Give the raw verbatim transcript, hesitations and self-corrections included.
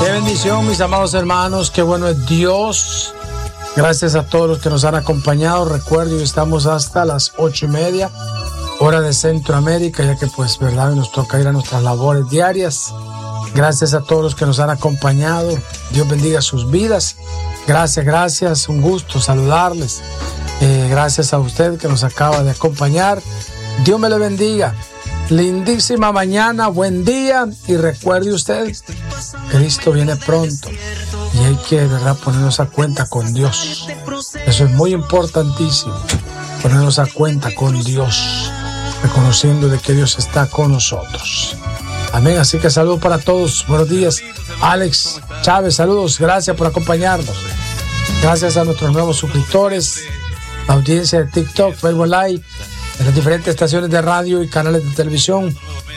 Qué bendición, mis amados hermanos, qué bueno es Dios. Gracias a todos los que nos han acompañado. Recuerdo que estamos hasta las ocho y media, hora de Centroamérica, ya que pues, verdad, nos toca ir a nuestras labores diarias. Gracias a todos los que nos han acompañado. Dios bendiga sus vidas. Gracias, gracias. Un gusto saludarles. Eh, gracias a usted que nos acaba de acompañar. Dios me le bendiga. Lindísima mañana, buen día. Y recuerde usted, Cristo viene pronto. Y hay que, verdad, ponernos a cuenta con Dios. Eso es muy importantísimo. Ponernos a cuenta con Dios, reconociendo de que Dios está con nosotros. Amén. Así que saludos para todos. Buenos días. Alex Chávez, saludos. Gracias por acompañarnos. Gracias a nuestros nuevos suscriptores, la audiencia de TikTok, Facebook Live, de las diferentes estaciones de radio y canales de televisión.